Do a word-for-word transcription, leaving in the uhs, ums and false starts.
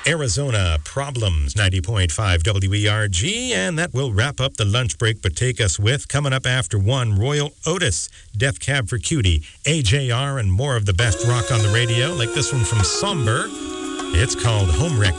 Arizona Problems, ninety point five W E R G, and that will wrap up the lunch break, but take us with, coming up after one, Royal Otis, Death Cab for Cutie, A J R, and more of the best rock on the radio, like this one from Somber. It's called Home Wrecker.